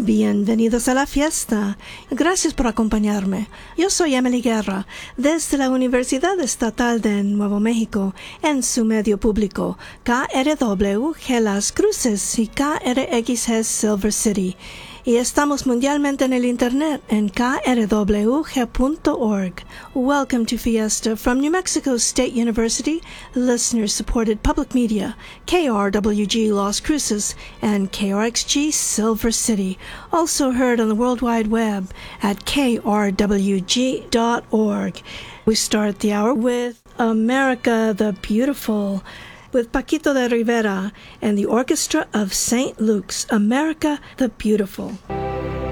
Bienvenidos a la fiesta. Gracias por acompañarme. Yo soy Emily Guerra, desde la Universidad Estatal de Nuevo México, en su medio público, KRWG Las Cruces y KRXG Silver City. Y estamos mundialmente en el Internet en krwg.org. Welcome to Fiesta from New Mexico State University, listener-supported public media, KRWG Las Cruces and KRXG Silver City, also heard on the World Wide Web at krwg.org. We start the hour with America the Beautiful, with Paquito de Rivera and the Orchestra of St. Luke's, America the Beautiful.